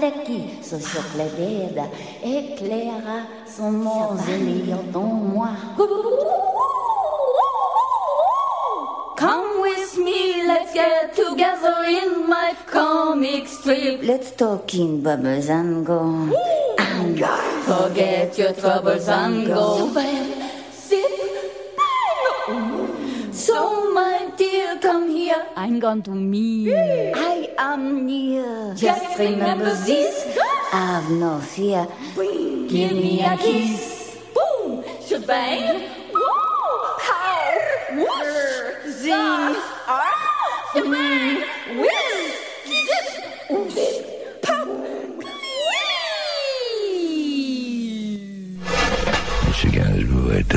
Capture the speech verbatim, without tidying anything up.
qui, ce chocolat d'aide, éclaira son mausolée en moi. Come with me, let's get together in my comic strip. Let's talk in bubbles and go. And forget your troubles and go. Sip, so my dear, come here. I'm going to me. I am near. Just remember this. Have no fear. Give me a kiss. Boom, shebang. Pow, whoosh, zing. Ah,